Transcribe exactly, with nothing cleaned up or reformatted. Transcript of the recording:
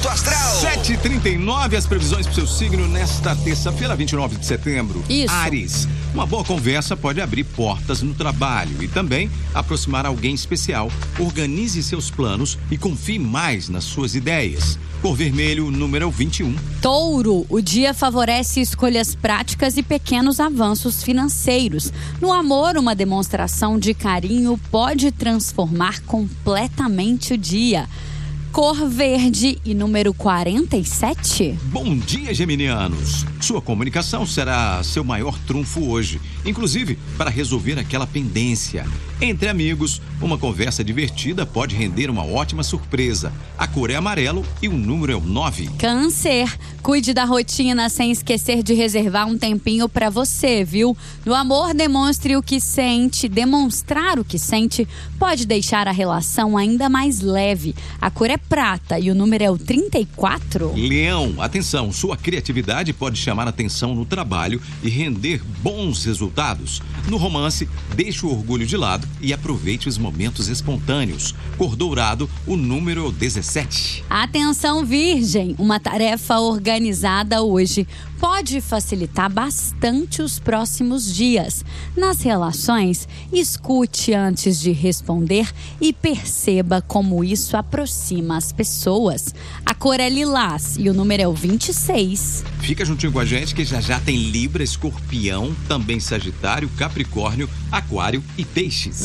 Alto Astral. sete e trinta e nove, as previsões para o seu signo nesta terça-feira, vinte e nove de setembro. Isso. Áries. Uma boa conversa pode abrir portas no trabalho e também aproximar alguém especial. Organize seus planos e confie mais nas suas ideias. Cor vermelho, número vinte e um. Touro, o dia favorece escolhas práticas e pequenos avanços financeiros. No amor, uma demonstração de carinho pode transformar completamente o dia. Cor verde e número quarenta e sete. Bom dia, geminianos. Sua comunicação será seu maior trunfo hoje, inclusive para resolver aquela pendência. Entre amigos, uma conversa divertida pode render uma ótima surpresa. A cor é amarelo e o número é o nove. Câncer, cuide da rotina sem esquecer de reservar um tempinho para você, viu? No amor, demonstre o que sente. Demonstrar o que sente pode deixar a relação ainda mais leve. A cor é prata e o número é o trinta e quatro. Leão, atenção, sua criatividade pode chamar atenção no trabalho e render bons resultados. No romance, deixe o orgulho de lado e aproveite os momentos espontâneos. Cor dourado, o número dezessete. Atenção, Virgem, uma tarefa organizada hoje pode facilitar bastante os próximos dias. Nas relações, escute antes de responder e perceba como isso aproxima as pessoas. A cor é lilás e o número é o vinte e seis. Fica juntinho com a gente que já já tem Libra, Escorpião, também Sagitário, Capricórnio, Aquário e Peixes.